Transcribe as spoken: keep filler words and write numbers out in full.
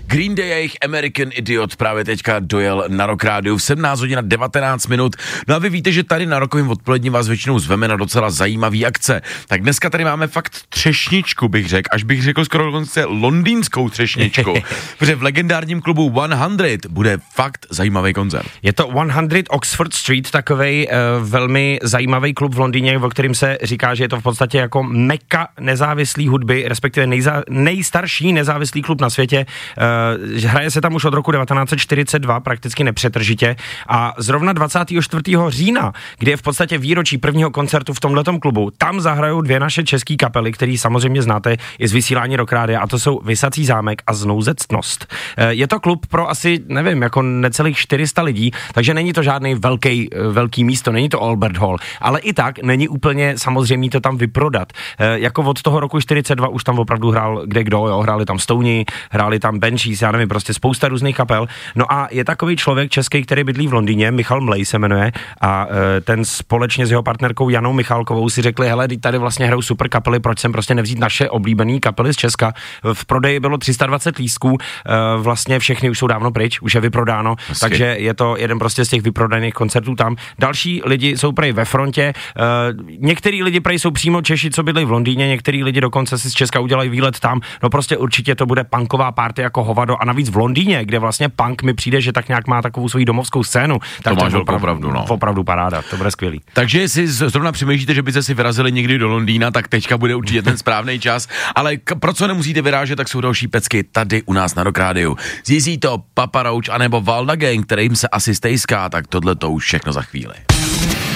Green Day a jejich American Idiot právě teďka dojel na Rock Rádiu v sedmnáct hodin a devatenáct minut. No a vy víte, že tady na Rockovým odpolední vás většinou zveme na docela zajímavý akce. Tak dneska tady máme fakt třešničku, bych řekl, až bych řekl skoro dokonce londýnskou třešničku. Protože v legendárním klubu sto bude fakt zajímavý koncert. Je to sto Oxford Street, takovej uh, velmi zajímavý klub v Londýně, o kterým se říká, že je to v podstatě jako meka nezávislý hudby, respektive nejza, nejstarší nezávislý klub na světě. Uh, hraje se tam už od roku devatenáct set čtyřicet dva, prakticky nepřetržitě, a zrovna dvacátého čtvrtého října, kdy je v podstatě výročí prvního koncertu v tomhletom klubu, tam zahrajou dvě naše české kapely, který samozřejmě znáte i z vysílání Rock Rádia, a to jsou Visací zámek a Znouzectnost. Uh, je to klub pro asi, nevím, jako necelých čtyři sta lidí, takže není to žádný velký, velký místo, není to Albert Hall, ale i tak není úplně samozřejmě to tam vyprodat. E, jako od toho roku čtyřicet dva už tam opravdu hrál kde kdo, jo, hráli tam Stouni, hráli tam Banshees, já nevím, prostě spousta různých kapel. No a je takový člověk český, který bydlí v Londýně, Michal Mlej se jmenuje, a e, ten společně s jeho partnerkou Janou Michálkovou si řekli, hele, tady vlastně hrajou super kapely, proč sem prostě nevzít naše oblíbené kapely z Česka. V prodeji bylo tři sta dvacet lístků, e, vlastně všechny už jsou dávno pryč, už je vyprodáno, Asi. takže je to jeden prostě z těch vyprodaných koncertů tam. Další lidi jsou prej ve frontě, uh, některý lidi prej jsou přímo Češi, co bydlí v Londýně, některý lidi dokonce si z Česka udělají výlet tam, no prostě určitě to bude punková party jako hovado, a navíc v Londýně, kde vlastně punk mi přijde, že tak nějak má takovou svou domovskou scénu, tak to, to máš opravdu, opravdu, no. opravdu paráda, to bude skvělý. Takže jestli zrovna přemýšlíte, že byste si vyrazili někdy do Londýna, tak teďka bude určitě ten správný čas, ale k- pro co nemusíte vyrážet, tak jsou další pecky tady u nás na Rock Rádiu. Zjistí to Papa Roach anebo Valda Gang, kterým se asi stejská, tak tohle to už všechno za chvíli.